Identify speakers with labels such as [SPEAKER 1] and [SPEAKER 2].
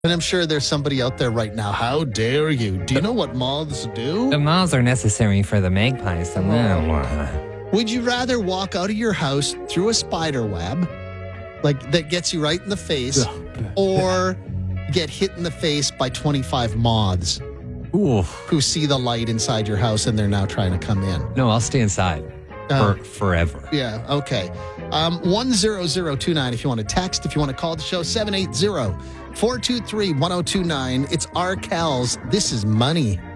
[SPEAKER 1] And I'm sure there's somebody out there right now. How dare you? Do you know what moths do?
[SPEAKER 2] The moths are necessary for the magpies.
[SPEAKER 1] Would you rather walk out of your house through a spider web, like that gets you right in the face, or get hit in the face by 25 moths who see the light inside your house and they're now trying to come in?
[SPEAKER 2] No, I'll stay inside for forever.
[SPEAKER 1] Yeah, okay. 10029 if you want to text. If you want to call the show, 780-423-1029. It's Arkells. This is Money.